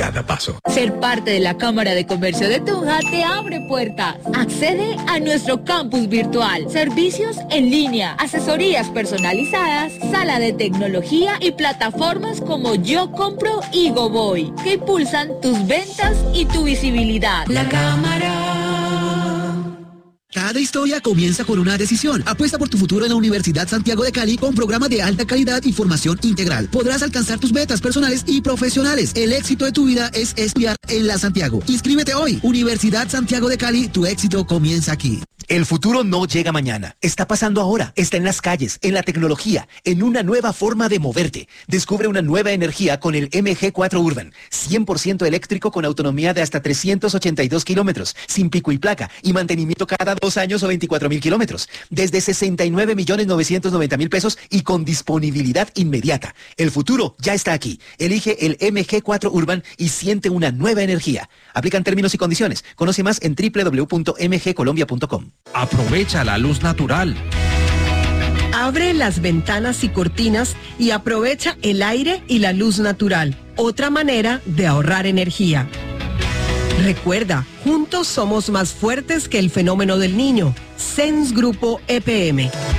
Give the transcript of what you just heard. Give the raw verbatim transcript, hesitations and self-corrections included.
cada paso. Ser parte de la Cámara de Comercio de Tunja te abre puertas. Accede a nuestro campus virtual, servicios en línea, asesorías personalizadas, sala de tecnología y plataformas como Yo Compro y GoVoy, que impulsan tus ventas y tu visibilidad. La Cámara. Cada historia comienza con una decisión. Apuesta por tu futuro en la Universidad Santiago de Cali con programas de alta calidad y formación integral. Podrás alcanzar tus metas personales y profesionales. El éxito de tu vida es estudiar en la Santiago. Inscríbete hoy. Universidad Santiago de Cali, tu éxito comienza aquí. El futuro no llega mañana, está pasando ahora, está en las calles, en la tecnología, en una nueva forma de moverte. Descubre una nueva energía con el M G cuatro Urban, cien por ciento eléctrico con autonomía de hasta trescientos ochenta y dos kilómetros, sin pico y placa y mantenimiento cada dos años o veinticuatro mil kilómetros, desde sesenta y nueve millones novecientos noventa mil pesos y con disponibilidad inmediata. El futuro ya está aquí. Elige el M G cuatro Urban y siente una nueva energía. Aplican términos y condiciones. Conoce más en doble u doble u doble u punto m g colombia punto com. Aprovecha la luz natural. Abre las ventanas y cortinas y aprovecha el aire y la luz natural. Otra manera de ahorrar energía. Recuerda, juntos somos más fuertes que el fenómeno del niño. C E N S Grupo E P M.